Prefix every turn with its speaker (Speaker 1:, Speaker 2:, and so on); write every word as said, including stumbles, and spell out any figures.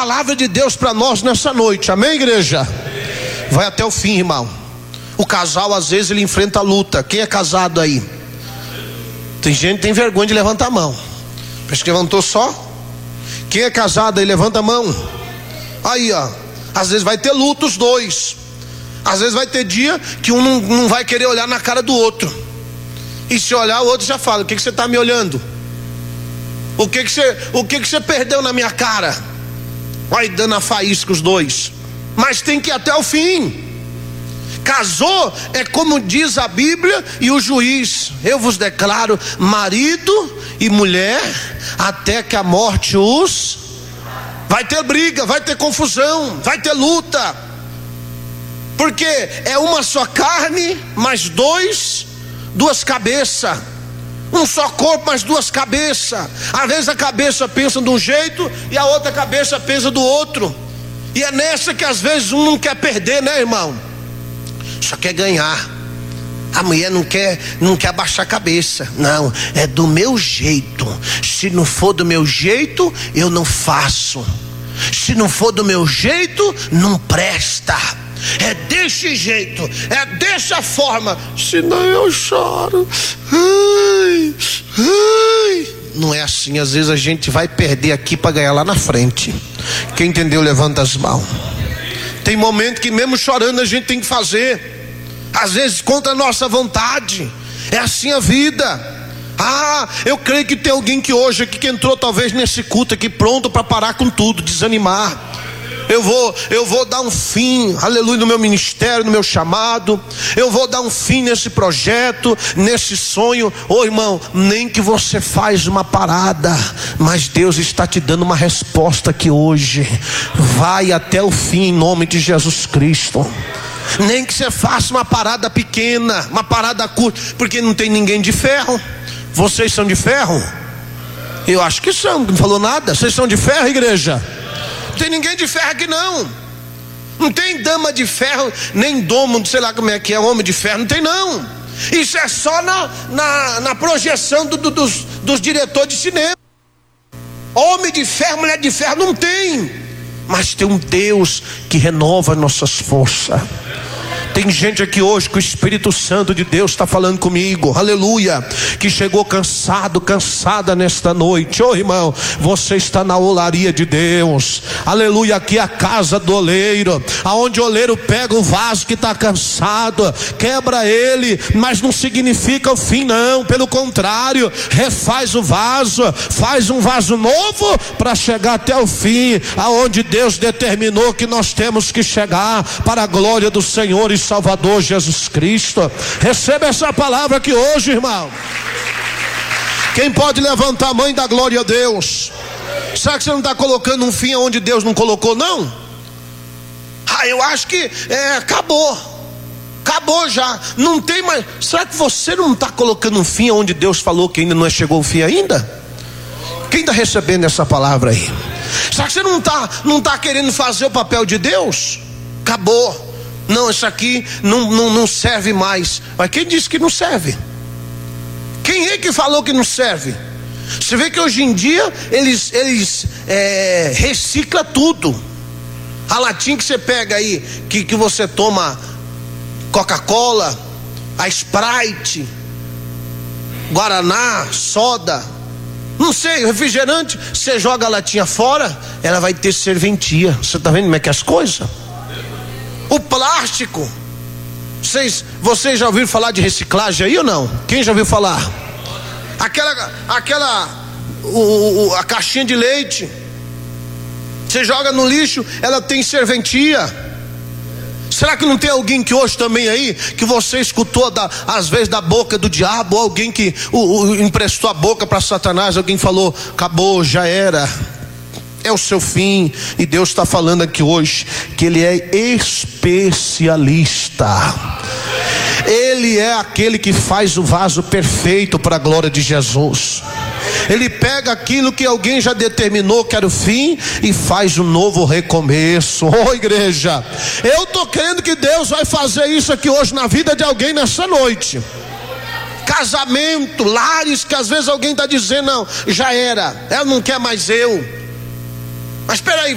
Speaker 1: palavra de Deus para nós nessa noite, amém, igreja? Vai até o fim, irmão. O casal às vezes ele enfrenta a luta. Quem é casado aí? Tem gente que tem vergonha de levantar a mão. Parece que levantou só. Quem é casado aí, levanta a mão. Aí, ó, às vezes vai ter luta os dois. Às vezes vai ter dia que um não, não vai querer olhar na cara do outro. E se olhar, o outro já fala: o que, que você está me olhando? O que, que você, o que, que você perdeu na minha cara? Vai dando a faísca os dois. Mas tem que ir até o fim. Casou é como diz a Bíblia e o juiz: eu vos declaro marido e mulher até que a morte os... Vai ter briga, vai ter confusão, vai ter luta, porque é uma só carne, mas dois, duas cabeças. Um só corpo, mas duas cabeças. Às vezes a cabeça pensa de um jeito e a outra cabeça pensa do outro. E é nessa que às vezes um não quer perder, né, irmão? Só quer ganhar. A mulher não quer, não quer abaixar a cabeça. Não, é do meu jeito. Se não for do meu jeito, eu não faço. Se não for do meu jeito, não presta. É desse jeito, é dessa forma, senão eu choro. Ai, ai. Não é assim. Às vezes a gente vai perder aqui para ganhar lá na frente. Quem entendeu, levanta as mãos. Tem momento que mesmo chorando a gente tem que fazer, às vezes contra a nossa vontade. É assim a vida. Ah, eu creio que tem alguém que hoje aqui que entrou talvez nesse culto aqui pronto para parar com tudo, desanimar. Eu vou, eu vou dar um fim, aleluia, no meu ministério, no meu chamado. Eu vou dar um fim nesse projeto, nesse sonho. Ô irmão, nem que você faz uma parada, mas Deus está te dando uma resposta aqui hoje. Vai até o fim em nome de Jesus Cristo. Nem que você faça uma parada pequena, uma parada curta, porque não tem ninguém de ferro. Vocês são de ferro? Eu acho que são, não falou nada. Vocês são de ferro, igreja? Não tem ninguém de ferro aqui não. Não tem dama de ferro, nem domo, sei lá como é que é, homem de ferro, não tem não. Isso é só na, na, na projeção do, do, dos, dos diretores de cinema. Homem de ferro, mulher de ferro, não tem. Mas tem um Deus que renova nossas forças. Tem gente aqui hoje que o Espírito Santo de Deus está falando comigo, aleluia, que chegou cansado, cansada nesta noite. Ô irmão, você está na olaria de Deus, aleluia. Aqui é a casa do oleiro, aonde o oleiro pega o vaso que está cansado, quebra ele, mas não significa o fim não, pelo contrário, refaz o vaso, faz um vaso novo para chegar até o fim, aonde Deus determinou que nós temos que chegar, para a glória do Senhor e Salvador Jesus Cristo. Receba essa palavra aqui hoje, irmão. Quem pode levantar a mão e dar glória a Deus? Será que você não está colocando um fim onde Deus não colocou, não? Ah, eu acho que é, acabou. Acabou já, não tem mais. Será que você não está colocando um fim onde Deus falou que ainda não chegou o fim ainda? Quem está recebendo essa palavra aí? Será que você não está não tá querendo fazer o papel de Deus? Acabou. Não, isso aqui não, não, não serve mais. Mas quem disse que não serve? Quem é que falou que não serve? Você vê que hoje em dia eles, eles é, reciclam tudo. A latinha que você pega aí, que, que você toma Coca-Cola, a Sprite, Guaraná, soda, não sei, refrigerante, você joga a latinha fora, ela vai ter serventia. Você está vendo como é que é as coisas? O plástico, vocês, vocês já ouviram falar de reciclagem aí ou não? Quem já ouviu falar? Aquela, aquela, o, o, a caixinha de leite, você joga no lixo, ela tem serventia. Será que não tem alguém que hoje também aí, que você escutou da, às vezes da boca do diabo, ou alguém que o, o, emprestou a boca para Satanás, alguém falou, acabou, já era, é o seu fim. E Deus está falando aqui hoje que Ele é especialista. Ele é aquele que faz o vaso perfeito para a glória de Jesus. Ele pega aquilo que alguém já determinou que era o fim e faz um novo recomeço. Oh igreja, eu estou crendo que Deus vai fazer isso aqui hoje na vida de alguém nessa noite. Casamento, lares que às vezes alguém está dizendo, não, já era, ela não quer mais eu. Mas espera aí,